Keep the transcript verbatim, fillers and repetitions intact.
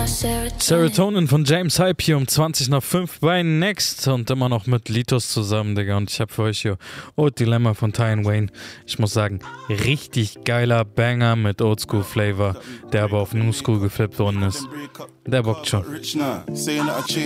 Serotonin von James Hype hier um zwanzig nach fünf bei Next und immer noch mit Litos zusammen, Digga. Und ich habe für euch hier Old Dilemma von Ty and Wayne. Ich muss sagen, richtig geiler Banger mit Oldschool Flavor, der aber auf New School geflippt worden ist. Der bockt schon.